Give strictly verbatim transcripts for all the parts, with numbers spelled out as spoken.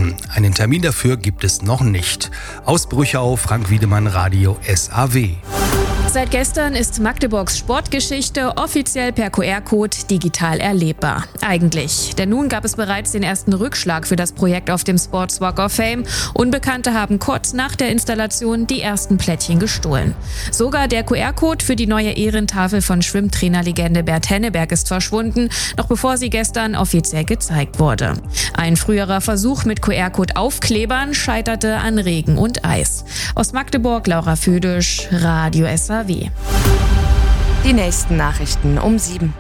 werden. Einen Termin dafür gibt es noch nicht. Aus Brüchau, Frank Wiedemann, Radio S A W. Seit gestern ist Magdeburgs Sportgeschichte offiziell per Q R-Code digital erlebbar. Eigentlich, denn nun gab es bereits den ersten Rückschlag für das Projekt auf dem Sports Walk of Fame. Unbekannte haben kurz nach der Installation die ersten Plättchen gestohlen. Sogar der Q R-Code für die neue Ehrentafel von Schwimmtrainerlegende Bert Henneberg ist verschwunden, noch bevor sie gestern offiziell gezeigt wurde. Ein früherer Versuch mit Q R-Code Aufklebern scheiterte an Regen und Eis. Aus Magdeburg, Laura Födisch, Radio S A W. Die nächsten Nachrichten um sieben.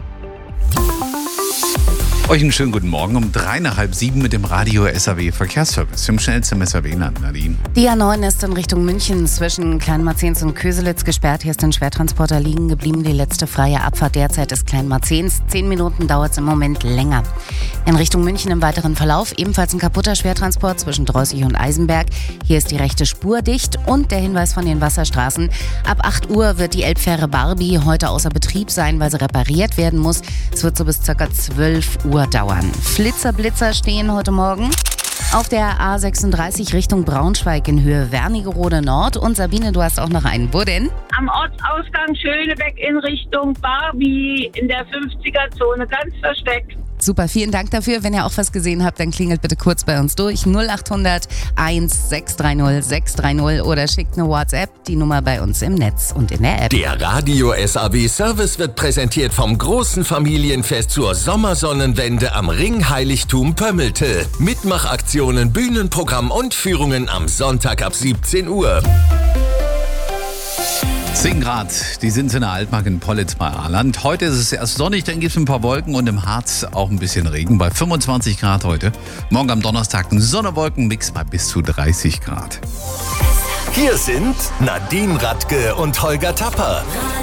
Euch einen schönen guten Morgen um drei nach halb sieben mit dem Radio S A W Verkehrsservice. Im schnellsten S A W-Land, Nadine. Die A neun ist in Richtung München zwischen Kleinmarzens und Köselitz gesperrt. Hier ist ein Schwertransporter liegen geblieben. Die letzte freie Abfahrt derzeit ist Kleinmarzens. Zehn Minuten dauert es im Moment länger. In Richtung München im weiteren Verlauf ebenfalls ein kaputter Schwertransport zwischen Drossig und Eisenberg. Hier ist die rechte Spur dicht und der Hinweis von den Wasserstraßen. Ab acht Uhr wird die Elbfähre Barbie heute außer Betrieb sein, weil sie repariert werden muss. Es wird so bis ca. zwölf Uhr dauern. Flitzer, Blitzer stehen heute Morgen auf der A sechsunddreißig Richtung Braunschweig in Höhe Wernigerode Nord. Und Sabine, du hast auch noch einen. Wo denn? Am Ortsausgang Schönebeck in Richtung Barbie in der fünfziger-Zone, ganz versteckt. Super, vielen Dank dafür. Wenn ihr auch was gesehen habt, dann klingelt bitte kurz bei uns durch. null acht hundert eins sechs drei null sechs drei null oder schickt eine WhatsApp, die Nummer bei uns im Netz und in der App. Der Radio S A W Service wird präsentiert vom großen Familienfest zur Sommersonnenwende am Ringheiligtum Pömmelte. Mitmachaktionen, Bühnenprogramm und Führungen am Sonntag ab siebzehn Uhr. zehn Grad, die sind in der Altmark in Pollitz bei Ahrland. Heute ist es erst sonnig, dann gibt es ein paar Wolken und im Harz auch ein bisschen Regen bei fünfundzwanzig Grad heute. Morgen am Donnerstag ein Sonne-Wolken-Mix bei bis zu dreißig Grad. Hier sind Nadine Radke und Holger Tapper.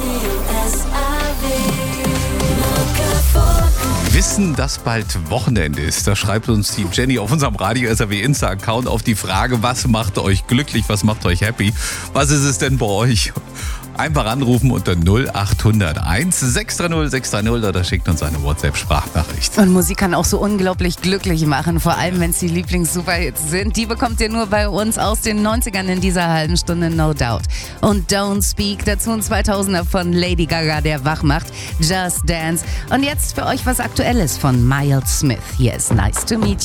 Wissen, dass bald Wochenende ist. Da schreibt uns die Jenny auf unserem Radio S A W Insta-Account auf die Frage, was macht euch glücklich, was macht euch happy? Was ist es denn bei euch? Einfach anrufen unter null acht hundert eins sechs drei null sechs drei null oder schickt uns eine WhatsApp-Sprachnachricht. Und Musik kann auch so unglaublich glücklich machen, vor allem wenn es die Lieblings-Superhits sind. Die bekommt ihr nur bei uns aus den neunzigern in dieser halben Stunde, no doubt. Und Don't Speak, dazu ein zweitausender von Lady Gaga, der wach macht. Just Dance. Und jetzt für euch was Aktuelles von Miles Smith. Hier ist Nice to Meet You.